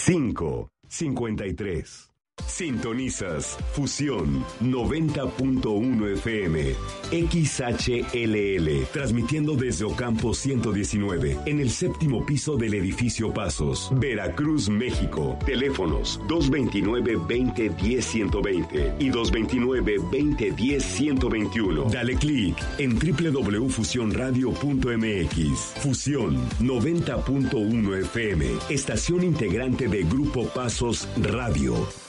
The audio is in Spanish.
553. Sintonizas Fusión 90.1 FM, XHLL, transmitiendo desde Ocampo 119, en el séptimo piso del edificio Pasos, Veracruz, México. Teléfonos 229-2010-120 y 229-2010-121. Dale clic en www.fusionradio.mx. Fusión 90.1 FM, estación integrante de Grupo Pasos Radio.